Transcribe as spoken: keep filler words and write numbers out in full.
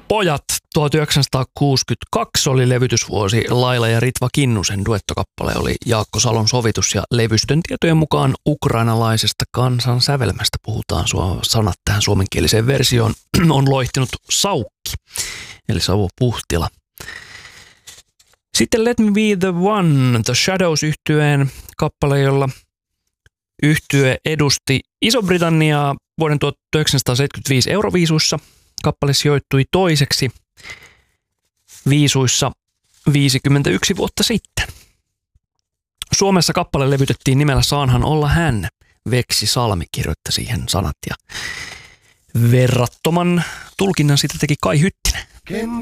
Pojat tuhatyhdeksänsataakuusikymmentäkaksi oli levytysvuosi. Laila ja Ritva Kinnusen duettokappale oli Jaakko Salon sovitus ja levystön tietojen mukaan ukrainalaisesta kansan sävelmästä puhutaan. Sanat tähän suomenkieliseen versioon on loihtinut Saukki, eli Savo Puhtila. Sitten Let Me Be The One, The Shadows-yhtyeen kappale, jolla yhtye edusti Iso-Britanniaa vuoden tuhatyhdeksänsataaseitsemänkymmentäviisi Euroviisuissa. Kappale sijoittui toiseksi viisuissa viisikymmentäyksi vuotta sitten. Suomessa kappale levytettiin nimellä Saanhan olla hän. Veksi Salmi kirjoitti siihen sanat ja verrattoman tulkinnan siitä teki Kai Hyttinen. Ken